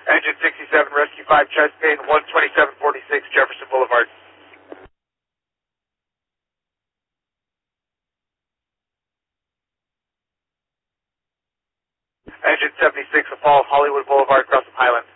Engine 67, Rescue 5, chest pain, 12746 Jefferson Boulevard. Engine 76, a fall, Hollywood Boulevard, across the Highlands.